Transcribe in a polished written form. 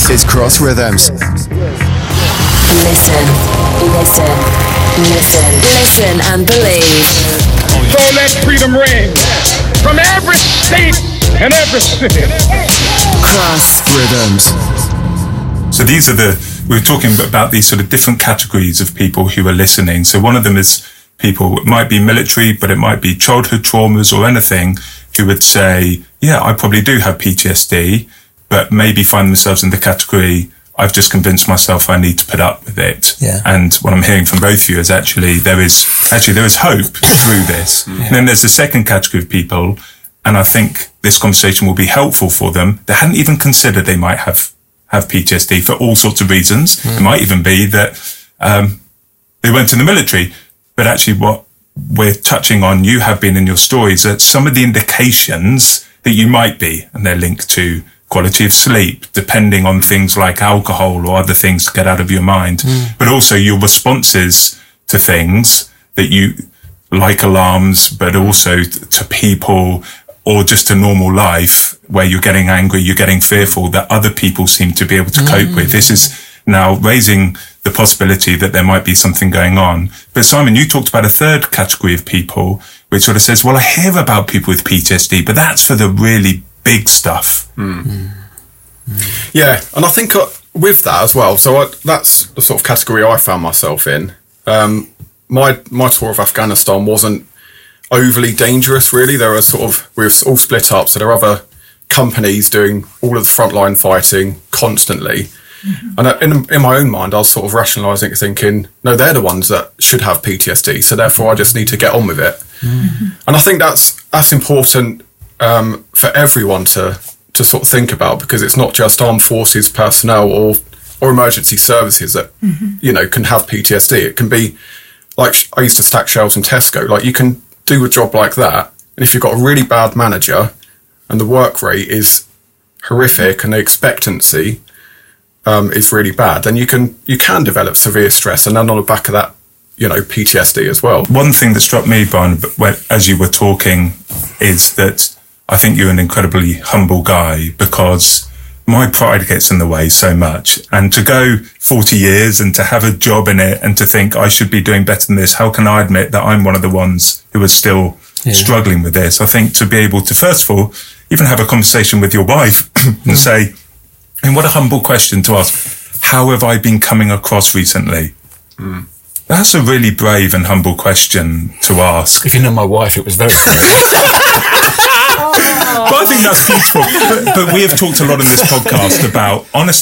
This is Cross Rhythms. Listen and believe. So let freedom ring from every state and every city. Cross Rhythms. So we were talking about these sort of different categories of people who are listening. So one of them is people, it might be military, but it might be childhood traumas or anything, who would say, yeah, I probably do have PTSD, but maybe find themselves in the category, I've just convinced myself I need to put up with it. Yeah. And what I'm hearing from both of you is there is hope through this. Yeah. And then there's the second category of people, and I think this conversation will be helpful for them. They hadn't even considered they might have PTSD for all sorts of reasons. It might even be that they went in the military. But actually what we're touching on, you have been in your stories, that some of the indications that you might be, and they're linked to quality of sleep, depending on things like alcohol or other things to get out of your mind, but also your responses to things that you, like alarms, but also to people or just a normal life where you're getting angry, you're getting fearful, that other people seem to be able to cope with. This is now raising the possibility that there might be something going on. But Simon, you talked about a third category of people, which sort of says, well, I hear about people with PTSD, but that's for the really big stuff. Yeah, and I think with that as well, so that's the sort of category I found myself in. My tour of Afghanistan wasn't overly dangerous, really. We were all split up, so there are other companies doing all of the frontline fighting constantly. And in my own mind, I was sort of rationalising it, thinking, no, they're the ones that should have PTSD, so therefore I just need to get on with it. And I think that's important for everyone to sort of think about, because it's not just armed forces personnel or emergency services that can have PTSD. It can be like, I used to stack shelves in Tesco. Like, you can do a job like that, and if you've got a really bad manager and the work rate is horrific and the expectancy is really bad, then you can develop severe stress, and then on the back of that, PTSD as well. One thing that struck me, Brian, as you were talking, is that I think you're an incredibly humble guy, because my pride gets in the way so much. And to go 40 years and to have a job in it and to think I should be doing better than this, how can I admit that I'm one of the ones who are still struggling with this? I think to be able to, first of all, even have a conversation with your wife and say, and what a humble question to ask, how have I been coming across recently? That's a really brave and humble question to ask. If you know my wife, it was very brave. But I think that's beautiful. But we have talked a lot in this podcast about honesty